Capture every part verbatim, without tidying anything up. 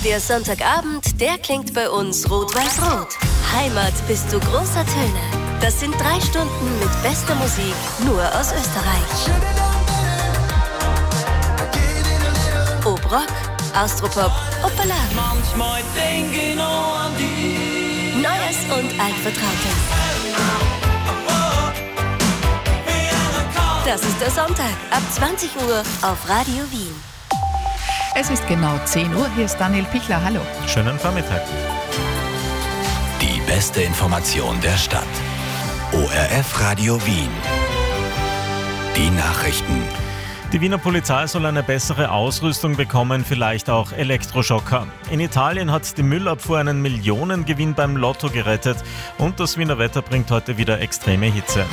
Der Sonntagabend, der klingt bei uns rot-weiß-rot. Heimat bis zu großer Töne. Das sind drei Stunden mit bester Musik, nur aus Österreich. Ob Rock, Austropop, ob Balladen. Manchmal denk ich noch an dich. Neues und Altvertrautes. Das ist der Sonntag, ab zwanzig Uhr auf Radio Wien. Es ist genau zehn Uhr, hier ist Daniel Pichler, hallo. Schönen Vormittag. Die beste Information der Stadt. O R F Radio Wien. Die Nachrichten. Die Wiener Polizei soll eine bessere Ausrüstung bekommen, vielleicht auch Elektroschocker. In Italien hat die Müllabfuhr einen Millionengewinn beim Lotto gerettet und das Wiener Wetter bringt heute wieder extreme Hitze.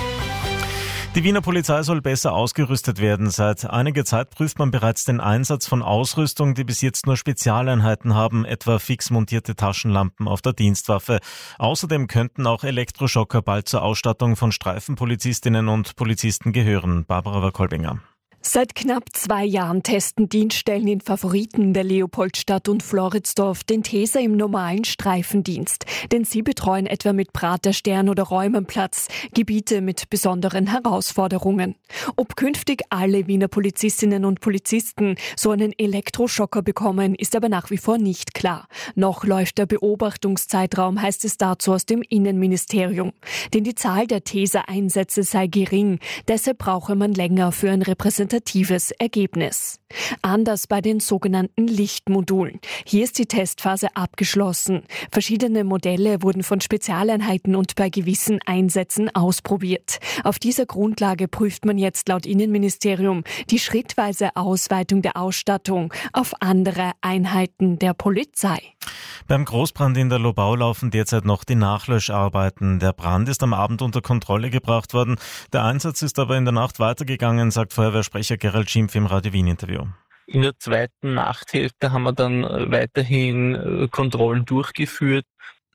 Die Wiener Polizei soll besser ausgerüstet werden. Seit einiger Zeit prüft man bereits den Einsatz von Ausrüstung, die bis jetzt nur Spezialeinheiten haben, etwa fix montierte Taschenlampen auf der Dienstwaffe. Außerdem könnten auch Elektroschocker bald zur Ausstattung von Streifenpolizistinnen und Polizisten gehören. Barbara Kolbinger. Seit knapp zwei Jahren testen Dienststellen in Favoriten der Leopoldstadt und Floridsdorf den Taser im normalen Streifendienst. Denn sie betreuen etwa mit Praterstern oder Räumenplatz Gebiete mit besonderen Herausforderungen. Ob künftig alle Wiener Polizistinnen und Polizisten so einen Elektroschocker bekommen, ist aber nach wie vor nicht klar. Noch läuft der Beobachtungszeitraum, heißt es dazu aus dem Innenministerium. Denn die Zahl der Taser-Einsätze sei gering. Deshalb brauche man länger für ein repräsentatives Ergebnis. Anders bei den sogenannten Lichtmodulen. Hier ist die Testphase abgeschlossen. Verschiedene Modelle wurden von Spezialeinheiten und bei gewissen Einsätzen ausprobiert. Auf dieser Grundlage prüft man jetzt laut Innenministerium die schrittweise Ausweitung der Ausstattung auf andere Einheiten der Polizei. Beim Großbrand in der Lobau laufen derzeit noch die Nachlöscharbeiten. Der Brand ist am Abend unter Kontrolle gebracht worden. Der Einsatz ist aber in der Nacht weitergegangen, sagt Feuerwehrsprecher Gerald Schimpf im Radio Wien-Interview. In der zweiten Nachthälfte haben wir dann weiterhin äh, Kontrollen durchgeführt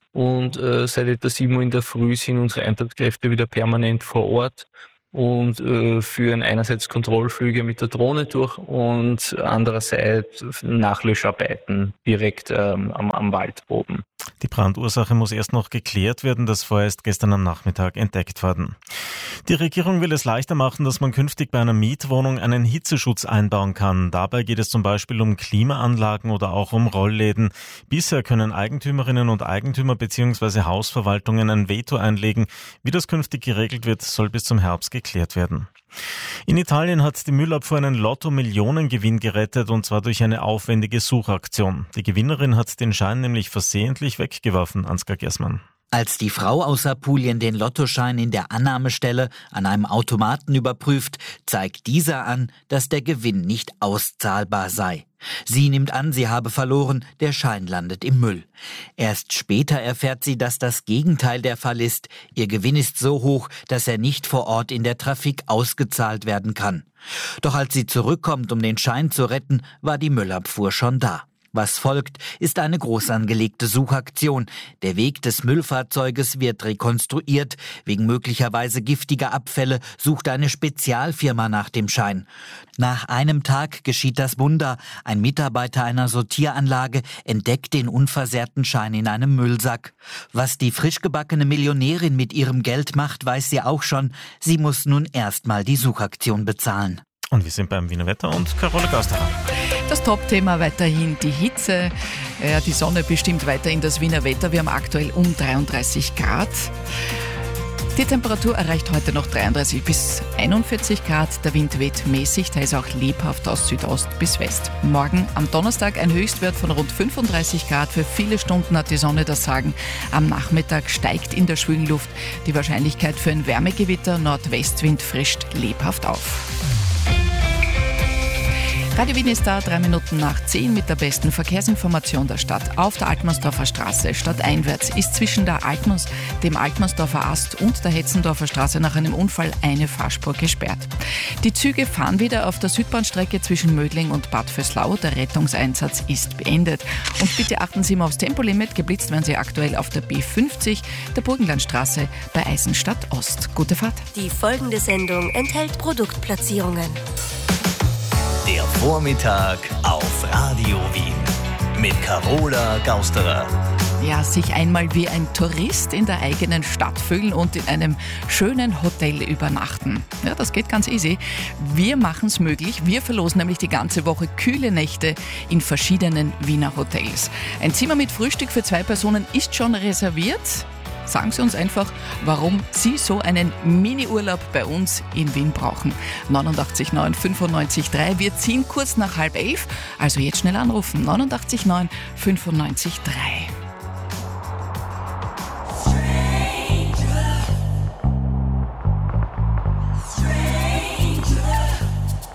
und äh, seit etwa sieben Uhr in der Früh sind unsere Einsatzkräfte wieder permanent vor Ort und äh, führen einerseits Kontrollflüge mit der Drohne durch und andererseits Nachlöscharbeiten direkt ähm, am, am Waldboden. Die Brandursache muss erst noch geklärt werden. Das Feuer ist gestern am Nachmittag entdeckt worden. Die Regierung will es leichter machen, dass man künftig bei einer Mietwohnung einen Hitzeschutz einbauen kann. Dabei geht es zum Beispiel um Klimaanlagen oder auch um Rollläden. Bisher können Eigentümerinnen und Eigentümer bzw. Hausverwaltungen ein Veto einlegen. Wie das künftig geregelt wird, soll bis zum Herbst geklärt werden. In Italien hat die Müllabfuhr einen Lotto-Millionengewinn gerettet und zwar durch eine aufwendige Suchaktion. Die Gewinnerin hat den Schein nämlich versehentlich weggeworfen, Ansgar Gersmann. Als die Frau aus Apulien den Lottoschein in der Annahmestelle an einem Automaten überprüft, zeigt dieser an, dass der Gewinn nicht auszahlbar sei. Sie nimmt an, sie habe verloren, der Schein landet im Müll. Erst später erfährt sie, dass das Gegenteil der Fall ist. Ihr Gewinn ist so hoch, dass er nicht vor Ort in der Trafik ausgezahlt werden kann. Doch als sie zurückkommt, um den Schein zu retten, war die Müllabfuhr schon da. Was folgt, ist eine groß angelegte Suchaktion. Der Weg des Müllfahrzeuges wird rekonstruiert. Wegen möglicherweise giftiger Abfälle sucht eine Spezialfirma nach dem Schein. Nach einem Tag geschieht das Wunder. Ein Mitarbeiter einer Sortieranlage entdeckt den unversehrten Schein in einem Müllsack. Was die frischgebackene Millionärin mit ihrem Geld macht, weiß sie auch schon. Sie muss nun erstmal die Suchaktion bezahlen. Und wir sind beim Wiener Wetter und Carola Gasterer. Das Top-Thema weiterhin die Hitze. Ja, die Sonne bestimmt weiterhin das Wiener Wetter. Wir haben aktuell um dreiunddreißig Grad. Die Temperatur erreicht heute noch dreiunddreißig bis einundvierzig Grad. Der Wind weht mäßig, der ist auch lebhaft aus Südost bis West. Morgen am Donnerstag ein Höchstwert von rund fünfunddreißig Grad. Für viele Stunden hat die Sonne das Sagen. Am Nachmittag steigt in der schwülen Luft die Wahrscheinlichkeit für ein Wärmegewitter. Nordwestwind frischt lebhaft auf. Radio Wien ist da, drei Minuten nach zehn mit der besten Verkehrsinformation der Stadt. Auf der Altmannsdorfer Straße stadteinwärts ist zwischen der Altmanns, dem Altmannsdorfer Ast und der Hetzendorfer Straße nach einem Unfall eine Fahrspur gesperrt. Die Züge fahren wieder auf der Südbahnstrecke zwischen Mödling und Bad Vöslau. Der Rettungseinsatz ist beendet. Und bitte achten Sie mal aufs Tempolimit. Geblitzt werden Sie aktuell auf der B fünfzig, der Burgenlandstraße bei Eisenstadt Ost. Gute Fahrt. Die folgende Sendung enthält Produktplatzierungen. Der Vormittag auf Radio Wien mit Carola Tiroler Gausterer. Ja, sich einmal wie ein Tourist in der eigenen Stadt fühlen und in einem schönen Hotel übernachten. Ja, das geht ganz easy. Wir machen es möglich. Wir verlosen nämlich die ganze Woche kühle Nächte in verschiedenen Wiener Hotels. Ein Zimmer mit Frühstück für zwei Personen ist schon reserviert. Sagen Sie uns einfach, warum Sie so einen Mini-Urlaub bei uns in Wien brauchen. neunundachtzig neun fünfundneunzig drei. Wir ziehen kurz nach halb elf. Also jetzt schnell anrufen. neunundachtzig neun fünfundneunzig drei.